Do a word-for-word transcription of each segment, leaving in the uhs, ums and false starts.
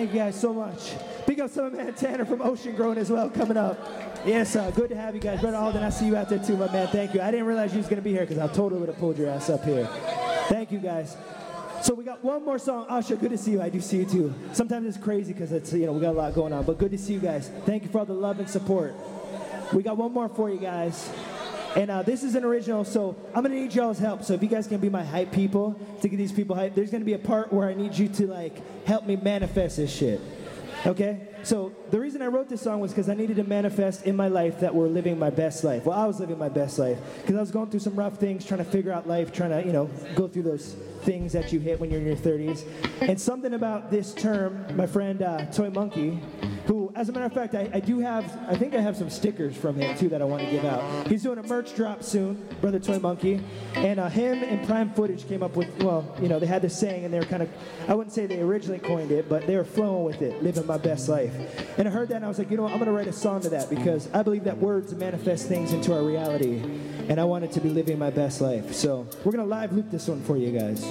Thank you guys so much. Big up some man Tanner from Ocean Grown as well coming up. Yes, uh, good to have you guys. Brother Alden, I see you out there too, my man. Thank you. I didn't realize you was going to be here because I totally would have pulled your ass up here. Thank you, guys. So we got one more song. Asha, good to see you. I do see you too. Sometimes it's crazy because it's, you know, we got a lot going on, but good to see you guys. Thank you for all the love and support. We got one more for you guys. And uh, this is an original, so I'm gonna need y'all's help. So if you guys can be my hype people to get these people hype, there's gonna be a part where I need you to like help me manifest this shit. Okay? So the reason I wrote this song was because I needed to manifest in my life that we're living my best life. Well, I was living my best life because I was going through some rough things, trying to figure out life, trying to, you know, go through those things that you hit when you're in your thirties. And something about this term, my friend uh, Toy Monkey, who, as a matter of fact, I, I do have, I think I have some stickers from him too that I want to give out. He's doing a merch drop soon, Brother Toy Monkey. And uh, him and Prime Footage came up with, well, you know, they had this saying and they were kind of, I wouldn't say they originally coined it, but they were flowing with it, living my best life. And I heard that and I was like, you know what, I'm going to write a song to that because I believe that words manifest things into our reality. And I wanted to be living my best life. So we're going to live loop this one for you guys.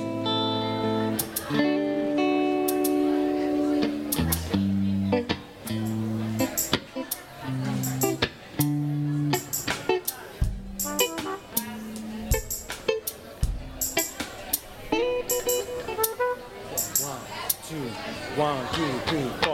One, two, three, four.